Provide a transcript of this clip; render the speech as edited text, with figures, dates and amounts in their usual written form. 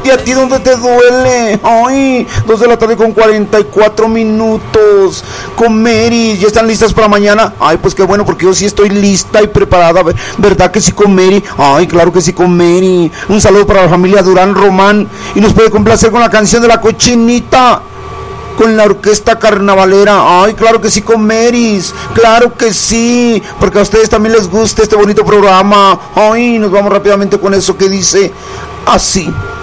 ¿Y a ti dónde te duele? Ay, 2 de la tarde con 44 minutos. Con Mary, ¿ya están listas para mañana? Ay, pues qué bueno, porque yo sí estoy lista y preparada. ¿Verdad que sí con Mary? Ay, claro que sí con Mary. Un saludo para la familia Durán Román. Y nos puede complacer con la canción de La Cochinita, con la orquesta carnavalera. Ay, claro que sí con Marys, claro que sí, porque a ustedes también les gusta este bonito programa. Ay, nos vamos rápidamente con eso que dice así.